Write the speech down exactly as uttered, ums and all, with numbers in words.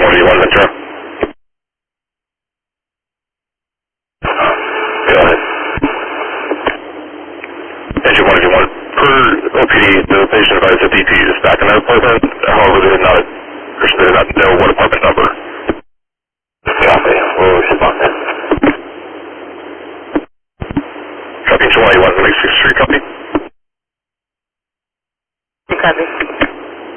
one oh one Ventura. Go ahead. Engine one oh one. Per O P D, the patient advised that D P is back in that apartment. However, they did not, they did not know what apartment number. Copy. We'll respond then. Copy engine one oh one, Lake sixth Street, copy.